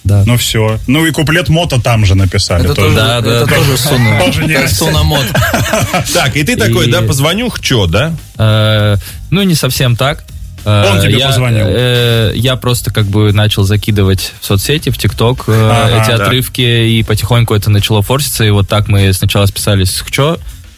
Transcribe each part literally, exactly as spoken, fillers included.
да. Ну все. Ну и куплет Мото там же написали. Это тоже, да, да, это тоже Суна. Тоже не Суна Мот. Так, и ты такой, да, позвоню, чё, да? Ну, не совсем так. Он тебе я, позвонил. Э, я просто как бы начал закидывать в соцсети, в ТикТок э, ага, эти да. отрывки, и потихоньку это начало форситься, и вот так мы сначала списались с Хчо.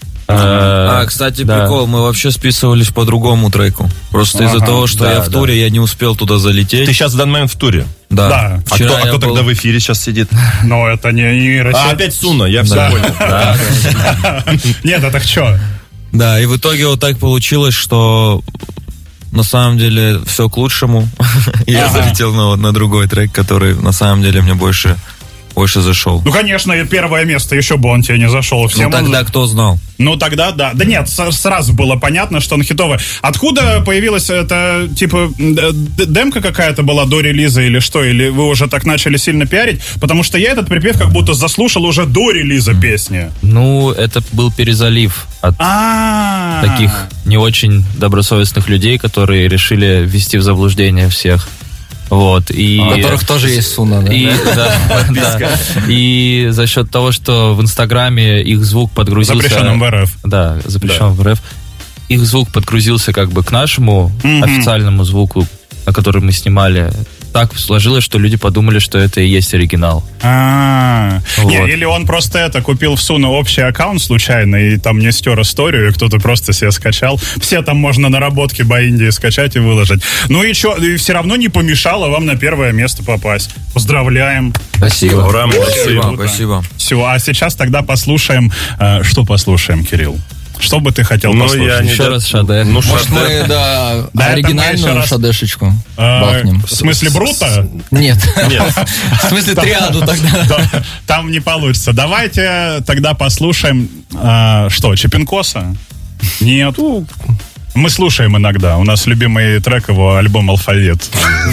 А, кстати, да. прикол, мы вообще списывались по другому треку. Просто ага, из-за того, что да, я в да. туре, я не успел туда залететь. Ты сейчас в данный момент в туре? Да. да. А кто, а кто был... тогда в эфире сейчас сидит? Ну, это не нейросеть. А, опять Суна, я все да. понял. Нет, это Хчо. Да, и в итоге вот так получилось, что на самом деле все к лучшему. Я залетел на, на другой трек, который на самом деле мне больше, больше зашел. Ну, конечно, первое место, еще бы он тебе не зашел. Всем ну, тогда он... кто знал? Ну, тогда да. Да нет, сразу было понятно, что он хитовый. Откуда появилась это, типа, демка какая-то была до релиза или что? Или вы уже так начали сильно пиарить? Потому что я этот припев как будто заслушал уже до релиза песни. Ну, это был перезалив от А-а-а. таких не очень добросовестных людей, которые решили ввести в заблуждение всех. Вот, и, у которых тоже есть Суна, да? И, да, да, и за счет того, что в Инстаграме их звук подгрузился... Запрещенным в РФ. Да, запрещенным да. в РФ. Их звук подгрузился как бы к нашему mm-hmm. официальному звуку, на который мы снимали. Так сложилось, что люди подумали, что это и есть оригинал. А-а-а. Вот. Не, или он просто это купил в Суна общий аккаунт случайно и там не стер историю, и кто-то просто себе скачал. Все там можно наработки Баиндии скачать и выложить. Ну и что, и все равно не помешало вам на первое место попасть. Поздравляем. Спасибо. Ура, спасибо, спасибо. Все, а сейчас тогда послушаем, э, что послушаем, Кирилл? Что бы ты хотел ну, послушать? Я еще не... раз Шаде. Ну, Может, Шаде. мы, да, да оригинальную раз... Шадешечку а, бахнем. В смысле Брута? Нет. Нет. В смысле триаду тогда. Там не получится. Давайте тогда послушаем, что, Чипинкоса? Нет. Мы слушаем иногда. У нас любимый трек его, альбом «Алфавит».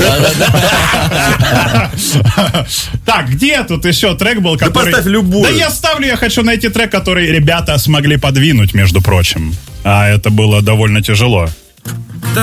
Так, где тут еще трек был, который... Да поставь любую. Да я ставлю, я хочу найти трек, который ребята смогли подвинуть, между прочим. А это было довольно тяжело.